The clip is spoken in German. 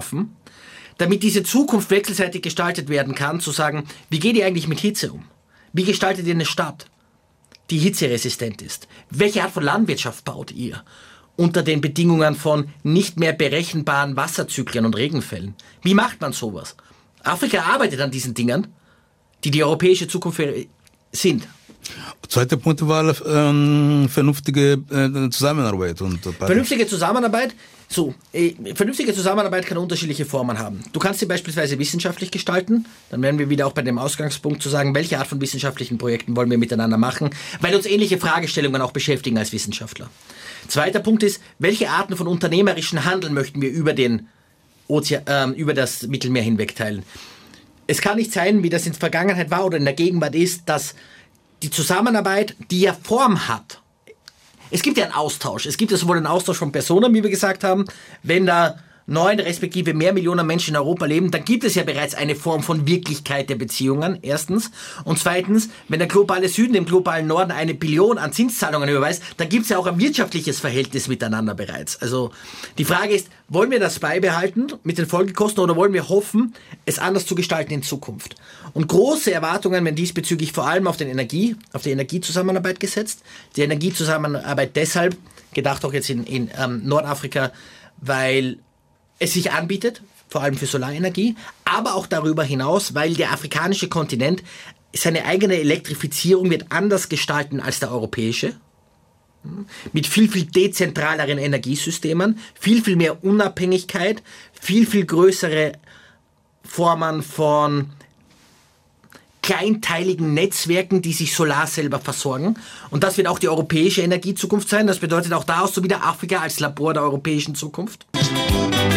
schaffen, damit diese Zukunft wechselseitig gestaltet werden kann, zu sagen, wie geht ihr eigentlich mit Hitze um? Wie gestaltet ihr eine Stadt, die hitzeresistent ist? Welche Art von Landwirtschaft baut ihr unter den Bedingungen von nicht mehr berechenbaren Wasserzyklen und Regenfällen? Wie macht man sowas? Afrika arbeitet an diesen Dingen, die die europäische Zukunft sind. Zweiter Punkt war vernünftige Zusammenarbeit. Vernünftige Zusammenarbeit? Vernünftige Zusammenarbeit kann unterschiedliche Formen haben. Du kannst sie beispielsweise wissenschaftlich gestalten. Dann wären wir wieder auch bei dem Ausgangspunkt zu sagen, welche Art von wissenschaftlichen Projekten wollen wir miteinander machen, weil uns ähnliche Fragestellungen auch beschäftigen als Wissenschaftler. Zweiter Punkt ist, welche Arten von unternehmerischen Handeln möchten wir über das Mittelmeer hinweg teilen? Es kann nicht sein, wie das in der Vergangenheit war oder in der Gegenwart ist, dass die Zusammenarbeit, die ja Form hat. Es gibt ja einen Austausch. Es gibt ja sowohl einen Austausch von Personen, wie wir gesagt haben, wenn da 9 respektive mehr Millionen Menschen in Europa leben, dann gibt es ja bereits eine Form von Wirklichkeit der Beziehungen, erstens. Und zweitens, wenn der globale Süden dem globalen Norden 1 Billion an Zinszahlungen überweist, dann gibt es ja auch ein wirtschaftliches Verhältnis miteinander bereits. Also die Frage ist, wollen wir das beibehalten mit den Folgekosten oder wollen wir hoffen, es anders zu gestalten in Zukunft? Und große Erwartungen werden diesbezüglich vor allem auf die Energiezusammenarbeit gesetzt. Die Energiezusammenarbeit deshalb, gedacht auch jetzt in Nordafrika, weil es sich anbietet, vor allem für Solarenergie, aber auch darüber hinaus, weil der afrikanische Kontinent seine eigene Elektrifizierung wird anders gestalten als der europäische. Mit viel, viel dezentraleren Energiesystemen, viel, viel mehr Unabhängigkeit, viel, viel größere Formen von kleinteiligen Netzwerken, die sich solar selber versorgen. Und das wird auch die europäische Energiezukunft sein. Das bedeutet auch daraus so wieder Afrika als Labor der europäischen Zukunft.